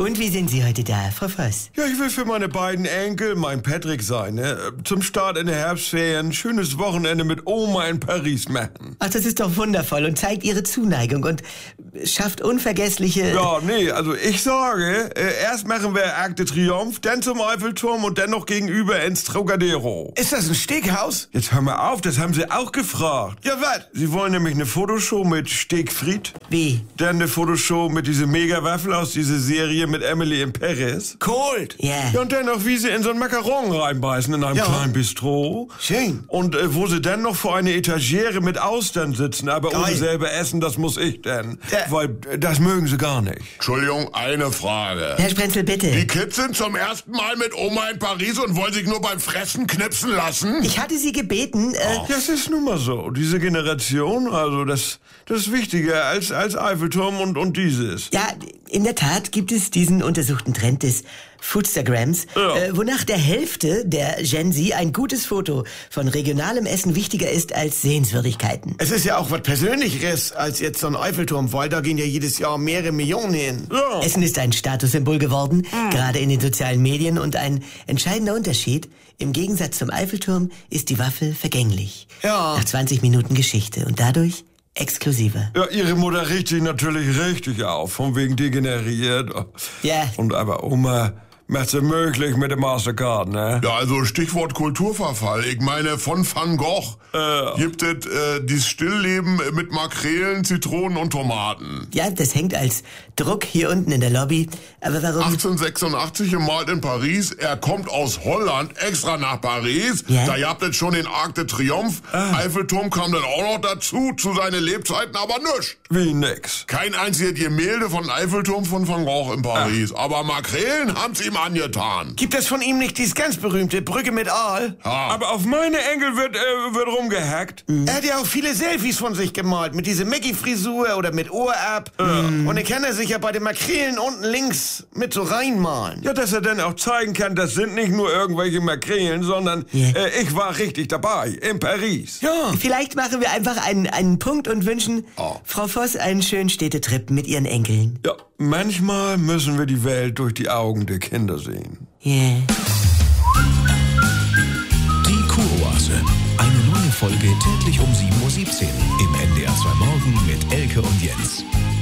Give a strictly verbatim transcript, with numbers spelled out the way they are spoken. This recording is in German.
Und wie sind Sie heute da, Frau Voss? Ja, ich will für meine beiden Enkel, mein Patrick sein, ne? Zum Start in der Herbstferien ein schönes Wochenende mit Oma in Paris machen. Ach, das ist doch wundervoll und zeigt Ihre Zuneigung und schafft unvergessliche... Ja, nee, also ich sage, äh, erst machen wir Arc de Triomphe, dann zum Eiffelturm und dann noch gegenüber ins Trocadero. Ist das ein Steakhaus? Jetzt hör mal auf, das haben Sie auch gefragt. Ja, was? Sie wollen nämlich eine Fotoshow mit Steakfried. Wie? Dann eine Fotoshow mit dieser Mega-Waffel aus dieser Serie mit Emily in Paris. Cold. Ja. Ja, und dann noch, wie sie in so einen Macaron reinbeißen in einem Ja. kleinen Bistro. Schön. Und äh, wo sie dann noch vor einer Etagere mit Austern sitzen, aber Geil. ohne selber essen, das muss ich denn. Ja. Weil äh, das mögen sie gar nicht. Entschuldigung, eine Frage. Herr Sprenzel, bitte. Die Kids sind zum ersten Mal mit Oma in Paris und wollen sich nur beim Fressen knipsen lassen? Ich hatte Sie gebeten, äh, Ja, es ist nun mal so. Diese Generation, also das, das ist wichtiger als, als Eiffelturm und, und dieses. ja, in der Tat gibt es diesen untersuchten Trend des Foodstagrams, Ja. äh, wonach der Hälfte der Gen Z ein gutes Foto von regionalem Essen wichtiger ist als Sehenswürdigkeiten. Es ist ja auch was Persönlicheres als jetzt so ein Eiffelturm, weil da gehen ja jedes Jahr mehrere Millionen hin. Ja. Essen ist ein Statussymbol geworden, gerade in den sozialen Medien, und ein entscheidender Unterschied: im Gegensatz zum Eiffelturm ist die Waffel vergänglich. Ja. Nach zwanzig Minuten Geschichte und dadurch exklusiver. Ja, ihre Mutter riecht sich natürlich richtig auf, von wegen degeneriert. Ja. Und aber Oma macht sie möglich mit dem Mastercard, ne? Ja, also Stichwort Kulturverfall. Ich meine, von Van Gogh Äh. gibt es äh, dieses Stillleben mit Makrelen, Zitronen und Tomaten. Ja, das hängt als Druck hier unten in der Lobby. Aber warum? achtzehnhundertsechsundachtzig gemalt in Paris. Er kommt aus Holland extra nach Paris. Ja. Da habt ihr schon den Arc de Triomphe. Eiffelturm kam dann auch noch dazu, zu seinen Lebzeiten, aber nix. Wie nix. Kein einziges Gemälde von Eiffelturm von Van Gogh in Paris. Aber Makrelen haben's ihm angetan. Gibt es von ihm nicht dieses ganz berühmte Brücke mit Aal? Ja. Aber auf meine Enkel wird, äh, wird rumgehackt. Er hat ja auch viele Selfies von sich gemalt, mit dieser Mickey-Frisur oder mit Ohr ab. Und er kann er sich ja bei den Makrelen unten links mit so reinmalen. Ja, dass er dann auch zeigen kann, das sind nicht nur irgendwelche Makrelen, sondern Ja. äh, ich war richtig dabei, in Paris. Ja. Vielleicht machen wir einfach einen, einen Punkt und wünschen Frau Voss einen schönen Städtetrip mit ihren Enkeln. Ja, manchmal müssen wir die Welt durch die Augen der Kinder sehen. Yeah. Die Kuroase. Eine neue Folge täglich um sieben Uhr siebzehn im N D R zwei Morgen mit Elke und Jens.